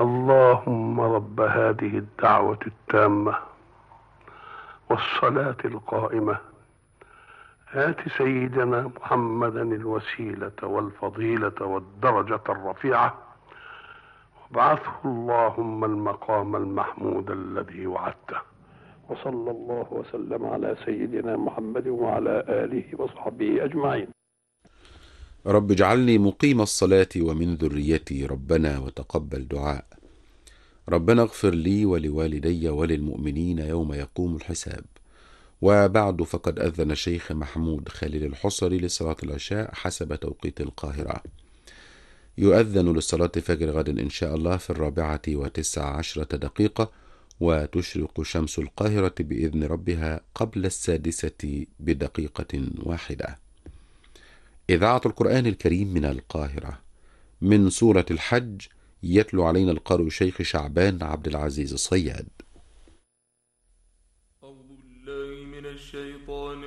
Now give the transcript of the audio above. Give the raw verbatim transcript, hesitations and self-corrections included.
اللهم رب هذه الدعوة التامة والصلاة القائمة آت سيدنا محمدا الوسيلة والفضيلة والدرجة الرفيعة وابعثه اللهم المقام المحمود الذي وعدته. وصلى الله وسلم على سيدنا محمد وعلى آله وصحبه أجمعين. رب اجعلني مقيم الصلاة ومن ذريتي ربنا وتقبل دعاء. ربنا اغفر لي ولوالدي وللمؤمنين يوم يقوم الحساب. وبعد، فقد أذن الشيخ محمود خليل الحصري لصلاة العشاء حسب توقيت القاهرة. يؤذن للصلاة فجر غد إن شاء الله في الرابعة وتسع عشرة دقيقة، وتشرق شمس القاهرة بإذن ربها قبل السادسة بدقيقة واحدة. إذاعة القرآن الكريم من القاهرة، من سورة الحج، يتلو علينا القارئ الشيخ شعبان عبد العزيز الصياد. أعوذ بالله من الشيطان